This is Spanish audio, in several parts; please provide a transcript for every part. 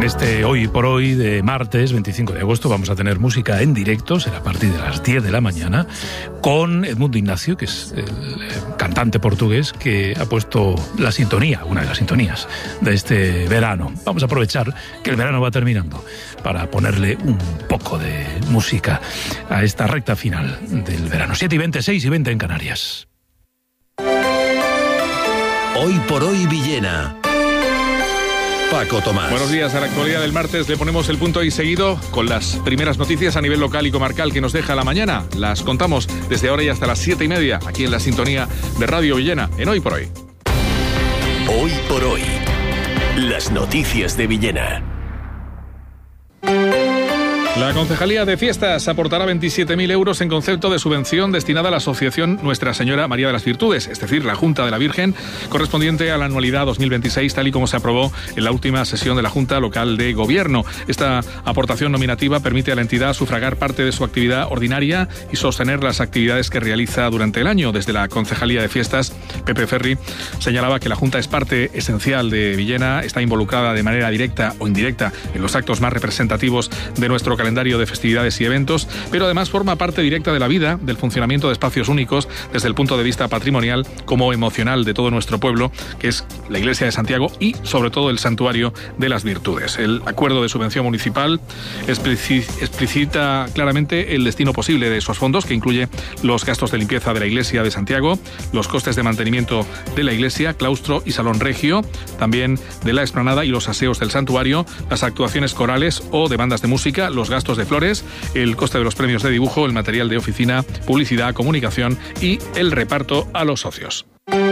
En este Hoy por Hoy de martes 25 de agosto vamos a tener música en directo, será a partir de las 10 de la mañana, con Edmundo Ignacio, que es el cantante portugués que ha puesto la sintonía, una de las sintonías de este verano. Vamos a aprovechar que el verano va terminando para ponerle un poco de música a esta recta final del verano. 7:20, 6:20 en Canarias. Hoy por Hoy Villena. Paco Tomás. Buenos días. A la actualidad del martes le ponemos el punto y seguido con las primeras noticias a nivel local y comarcal que nos deja la mañana. Las contamos desde ahora y hasta las 7:30 aquí en la sintonía de Radio Villena en Hoy por Hoy. Hoy por Hoy. Las noticias de Villena. La Concejalía de Fiestas aportará 27.000 euros en concepto de subvención destinada a la Asociación Nuestra Señora María de las Virtudes, es decir, la Junta de la Virgen, correspondiente a la anualidad 2026, tal y como se aprobó en la última sesión de la Junta Local de Gobierno. Esta aportación nominativa permite a la entidad sufragar parte de su actividad ordinaria y sostener las actividades que realiza durante el año. Desde la Concejalía de Fiestas, Pepe Ferri señalaba que la Junta es parte esencial de Villena, está involucrada de manera directa o indirecta en los actos más representativos de nuestro calendario de festividades y eventos, pero además forma parte directa de la vida, del funcionamiento de espacios únicos desde el punto de vista patrimonial como emocional de todo nuestro pueblo, que es la Iglesia de Santiago y sobre todo el Santuario de las Virtudes. El acuerdo de subvención municipal explicita claramente el destino posible de esos fondos, que incluye los gastos de limpieza de la Iglesia de Santiago, los costes de mantenimiento de la Iglesia, claustro y salón regio, también de la explanada y los aseos del santuario, las actuaciones corales o de bandas de música, los gastos de flores, el coste de los premios de dibujo, el material de oficina, publicidad, comunicación y el reparto a los socios.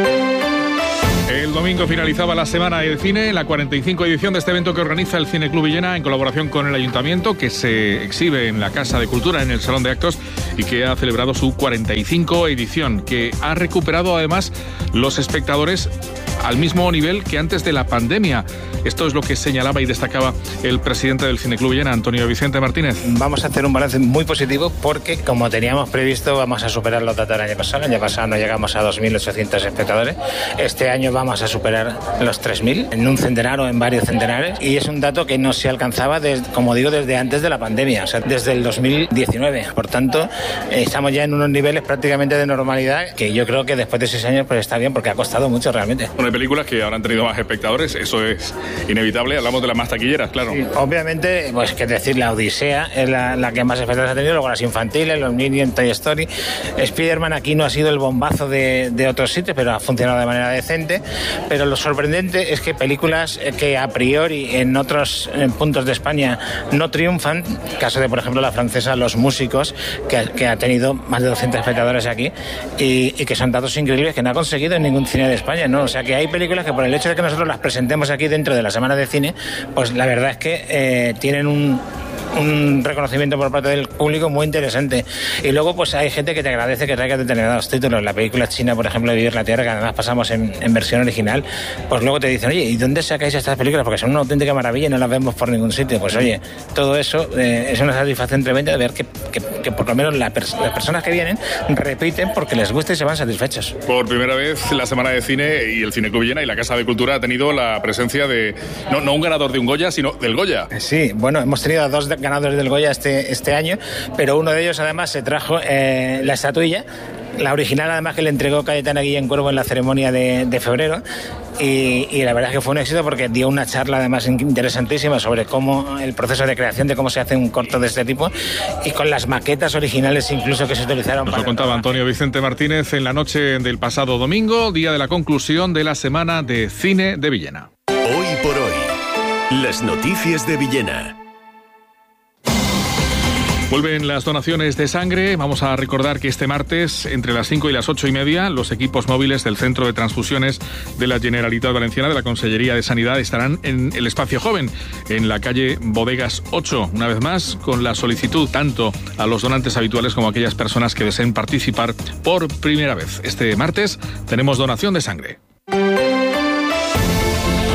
El domingo finalizaba la Semana de Cine, la 45 edición de este evento que organiza el Cine Club Villena en colaboración con el Ayuntamiento, que se exhibe en la Casa de Cultura, en el Salón de Actos, y que ha celebrado su 45 edición, que ha recuperado además los espectadores al mismo nivel que antes de la pandemia. Esto es lo que señalaba y destacaba el presidente del Cine Club Villena, Antonio Vicente Martínez. Vamos a hacer un balance muy positivo porque, como teníamos previsto, vamos a superar los datos del año pasado. El año pasado no llegamos a 2.800 espectadores. Este año vamos a superar los 3.000 en un centenar o en varios centenares, y es un dato que no se alcanzaba, como digo, desde antes de la pandemia, o sea, desde el 2019. Por tanto, estamos ya en unos niveles prácticamente de normalidad que yo creo que después de 6 años pues está bien, porque ha costado mucho realmente. Bueno, hay películas que ahora han tenido más espectadores, eso es inevitable. Hablamos de las más taquilleras, claro. Sí, obviamente, pues que decir, la Odisea es la que más espectadores ha tenido, luego las infantiles, los Minions, Toy Story. Spider-Man aquí no ha sido el bombazo de otros sitios, pero ha funcionado de manera decente. Pero lo sorprendente es que películas que a priori en otros puntos de España no triunfan, caso de, por ejemplo, la francesa Los Músicos, que ha tenido más de 200 espectadores aquí, y que son datos increíbles que no ha conseguido en ningún cine de España, ¿no? O sea, que hay películas que por el hecho de que nosotros las presentemos aquí dentro de la Semana de Cine, pues la verdad es que tienen un reconocimiento por parte del público muy interesante. Y luego pues hay gente que te agradece que traigas determinados títulos. La película china, por ejemplo, de Vivir la Tierra, que además pasamos en versión original, pues luego te dicen, oye, ¿y dónde sacáis estas películas? Porque son una auténtica maravilla y no las vemos por ningún sitio. Pues oye, todo eso es una satisfacción tremenda de ver que por lo menos las personas que vienen repiten porque les gusta y se van satisfechos. Por primera vez la Semana de Cine y el Cine Club Villena y la Casa de Cultura ha tenido la presencia de no un ganador de un Goya, sino del Goya. Sí, bueno, hemos tenido 2 ganadores del Goya este año, pero uno de ellos además se trajo la estatuilla, la original además, que le entregó Cayetana Guillén Cuervo en la ceremonia de febrero, y la verdad es que fue un éxito porque dio una charla además interesantísima sobre cómo el proceso de creación, de cómo se hace un corto de este tipo, y con las maquetas originales incluso que se utilizaron. Nos lo contaba Antonio Vicente Martínez en la noche del pasado domingo, día de la conclusión de la Semana de Cine de Villena. Hoy por Hoy. Las noticias de Villena. Vuelven las donaciones de sangre. Vamos a recordar que este martes, entre las 5 y las 8:30, los equipos móviles del Centro de Transfusiones de la Generalitat Valenciana, de la Consellería de Sanidad, estarán en el Espacio Joven, en la calle Bodegas 8. Una vez más, con la solicitud tanto a los donantes habituales como a aquellas personas que deseen participar por primera vez. Este martes tenemos donación de sangre.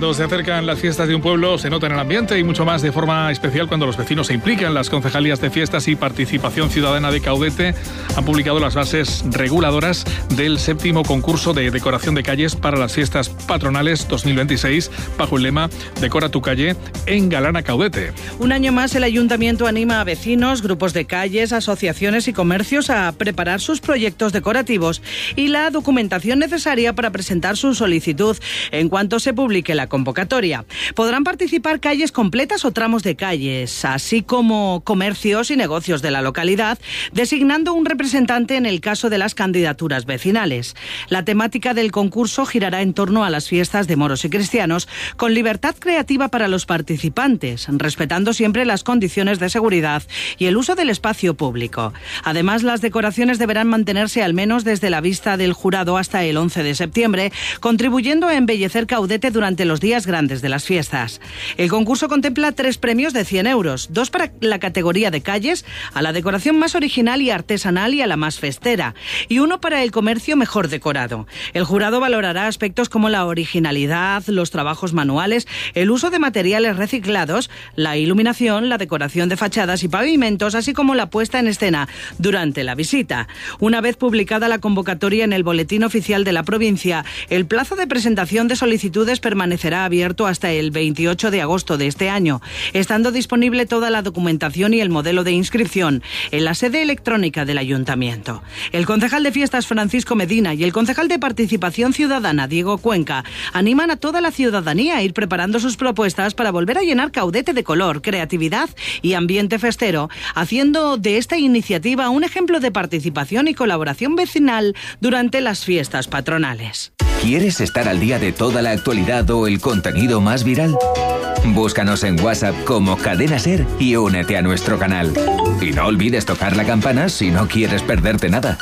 Cuando se acercan las fiestas de un pueblo se nota en el ambiente y mucho más de forma especial cuando los vecinos se implican. Las concejalías de fiestas y participación ciudadana de Caudete han publicado las bases reguladoras del 7º concurso de decoración de calles para las fiestas patronales 2026 bajo el lema Decora tu calle, engalana Caudete. Un año más el ayuntamiento anima a vecinos, grupos de calles, asociaciones y comercios a preparar sus proyectos decorativos y la documentación necesaria para presentar su solicitud en cuanto se publique la convocatoria. Podrán participar calles completas o tramos de calles, así como comercios y negocios de la localidad, designando un representante en el caso de las candidaturas vecinales. La temática del concurso girará en torno a las fiestas de moros y cristianos, con libertad creativa para los participantes, respetando siempre las condiciones de seguridad y el uso del espacio público. Además, las decoraciones deberán mantenerse al menos desde la vista del jurado hasta el 11 de septiembre, contribuyendo a embellecer Caudete durante los días grandes de las fiestas. El concurso contempla 3 premios de 100 euros, 2 para la categoría de calles, a la decoración más original y artesanal y a la más festera, y 1 para el comercio mejor decorado. El jurado valorará aspectos como la originalidad, los trabajos manuales, el uso de materiales reciclados, la iluminación, la decoración de fachadas y pavimentos, así como la puesta en escena durante la visita. Una vez publicada la convocatoria en el Boletín Oficial de la provincia, el plazo de presentación de solicitudes permanecerá abierto hasta el 28 de agosto de este año, estando disponible toda la documentación y el modelo de inscripción en la sede electrónica del Ayuntamiento. El concejal de Fiestas Francisco Medina y el concejal de Participación Ciudadana Diego Cuenca animan a toda la ciudadanía a ir preparando sus propuestas para volver a llenar Caudete de color, creatividad y ambiente festero, haciendo de esta iniciativa un ejemplo de participación y colaboración vecinal durante las fiestas patronales. ¿Quieres estar al día de toda la actualidad o el contenido más viral? Búscanos en WhatsApp como Cadena Ser y únete a nuestro canal. Y no olvides tocar la campana si no quieres perderte nada.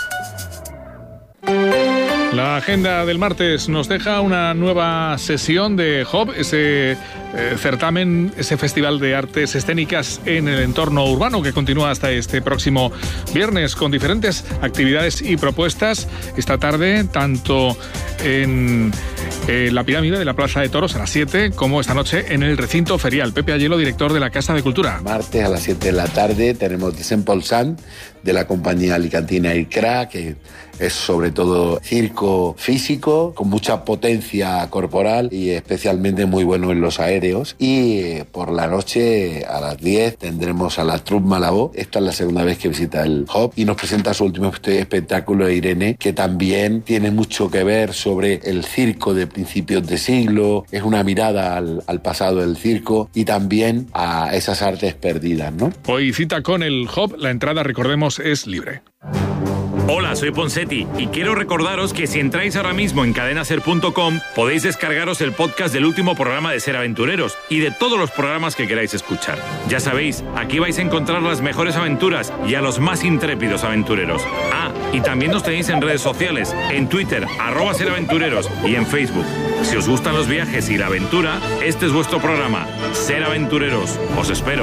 La agenda del martes nos deja una nueva sesión de Hop, ese certamen, ese festival de artes escénicas en el entorno urbano que continúa hasta este próximo viernes con diferentes actividades y propuestas. Esta tarde, tanto en la pirámide de la Plaza de Toros a las 7, como esta noche en el recinto ferial. Pepe Ayelo, director de la Casa de Cultura. Martes a las 7 de la tarde tenemos Desempolsant de la compañía alicantina ICRA, que es sobre todo circo físico, con mucha potencia corporal y especialmente muy bueno en los aéreos. Y por la noche a las 10 tendremos a la Troupe Malabó. Esta es la segunda vez que visita el Hop y nos presenta su último espectáculo, Irene, que también tiene mucho que ver sobre el circo de principios de siglo. Es una mirada al pasado del circo y también a esas artes perdidas, ¿no? Hoy cita con el Hop, la entrada, recordemos, es libre. Hola, soy Ponseti y quiero recordaros que si entráis ahora mismo en cadenaser.com podéis descargaros el podcast del último programa de Ser Aventureros y de todos los programas que queráis escuchar. Ya sabéis, aquí vais a encontrar las mejores aventuras y a los más intrépidos aventureros. Ah, y también nos tenéis en redes sociales, en Twitter, @SerAventureros y en Facebook. Si os gustan los viajes y la aventura, este es vuestro programa, Ser Aventureros. Os espero.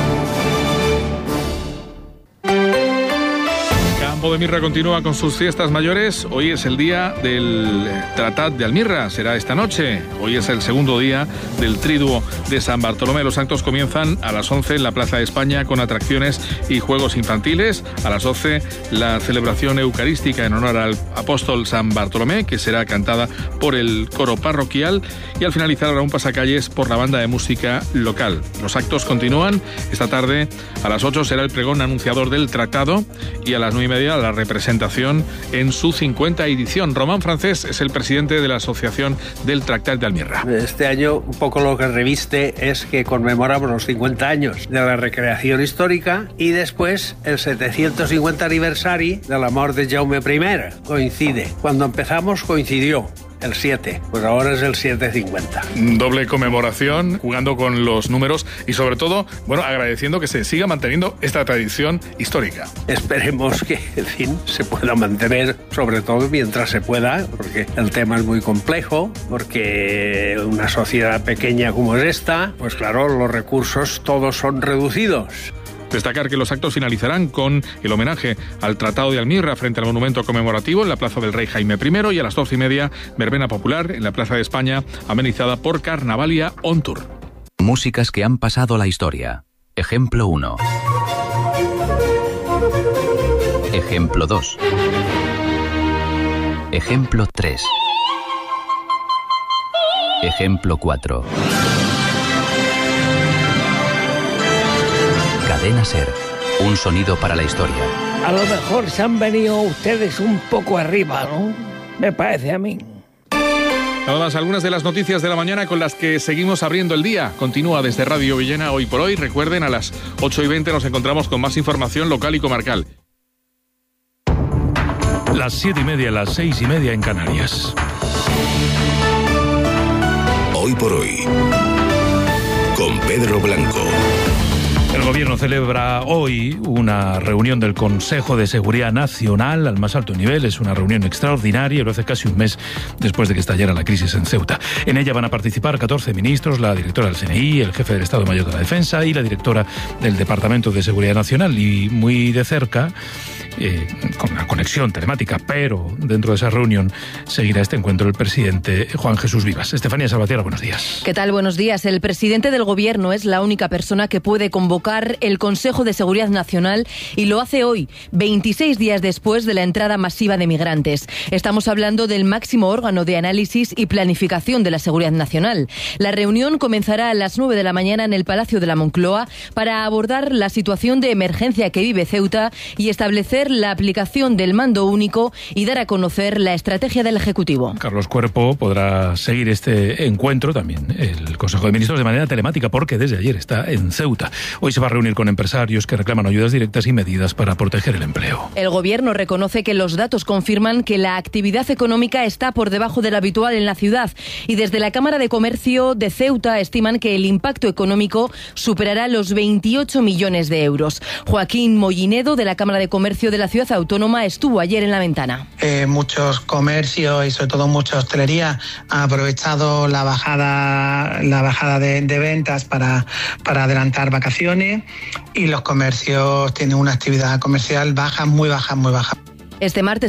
Campo de Mirra continúa con sus fiestas mayores. Hoy es el día del Tratat de Almirra, será esta noche. Hoy es el segundo día del Triduo de San Bartolomé. Los actos comienzan a las 11 en la Plaza de España con atracciones y juegos infantiles. A las 12 la celebración eucarística en honor al apóstol San Bartolomé, que será cantada por el coro parroquial, y al finalizar habrá un pasacalles por la banda de música local. Los actos continúan. Esta tarde a las 8 será el pregón anunciador del tratado y a las 9:30 la representación en su 50ª edición. Román Francés es el presidente de la Asociación del Tractat de Almirra. Este año un poco lo que reviste es que conmemoramos los 50 años de la recreación histórica y después el 750 aniversario de la mort de Jaume I. Coincide. Cuando empezamos coincidió. El 7, pues ahora es el 750. Doble conmemoración, jugando con los números y sobre todo, bueno, agradeciendo que se siga manteniendo esta tradición histórica. Esperemos que, en fin, se pueda mantener, sobre todo mientras se pueda, porque el tema es muy complejo, porque una sociedad pequeña como es esta, pues claro, los recursos todos son reducidos. Destacar que los actos finalizarán con el homenaje al Tratado de Almirra frente al monumento conmemorativo en la Plaza del Rey Jaime I y a las 12:30 verbena popular en la Plaza de España, amenizada por Carnavalia On Tour. Músicas que han pasado a la historia. Ejemplo 1. Ejemplo 2. Ejemplo 3. Ejemplo 4. Cadena SER. Un sonido para la historia. A lo mejor se han venido ustedes un poco arriba, ¿no? Me parece a mí. Nada más, algunas de las noticias de la mañana con las que seguimos abriendo el día. Continúa desde Radio Villena Hoy por Hoy. Recuerden, a las 8:20 nos encontramos con más información local y comarcal. Las 7:30, las 6:30 en Canarias. Hoy por Hoy, con Pedro Blanco. El Gobierno celebra hoy una reunión del Consejo de Seguridad Nacional al más alto nivel. Es una reunión extraordinaria y lo hace casi un mes después de que estallara la crisis en Ceuta. En ella van a participar 14 ministros, la directora del CNI, el jefe del Estado Mayor de la Defensa y la directora del Departamento de Seguridad Nacional. Y muy de cerca, con una conexión telemática, pero dentro de esa reunión seguirá este encuentro el presidente Juan Jesús Vivas. Estefanía Salvatierra, buenos días. ¿Qué tal? Buenos días. El presidente del Gobierno es la única persona que puede convocar el Consejo de Seguridad Nacional y lo hace hoy, 26 días después de la entrada masiva de migrantes. Estamos hablando del máximo órgano de análisis y planificación de la seguridad nacional. La reunión comenzará a las 9 de la mañana en el Palacio de la Moncloa para abordar la situación de emergencia que vive Ceuta y establecer la aplicación del mando único y dar a conocer la estrategia del Ejecutivo. Carlos Cuerpo podrá seguir este encuentro, también el Consejo de Ministros, de manera telemática, porque desde ayer está en Ceuta. Hoy se va a reunir con empresarios que reclaman ayudas directas y medidas para proteger el empleo. El Gobierno reconoce que los datos confirman que la actividad económica está por debajo de la habitual en la ciudad y desde la Cámara de Comercio de Ceuta estiman que el impacto económico superará los 28 millones de euros. Joaquín Mollinedo, de la Cámara de Comercio de la Ciudad Autónoma, estuvo ayer en la ventana. Muchos comercios y sobre todo mucha hostelería han aprovechado la bajada de ventas para adelantar vacaciones y los comercios tienen una actividad comercial baja, muy baja, muy baja. Este martes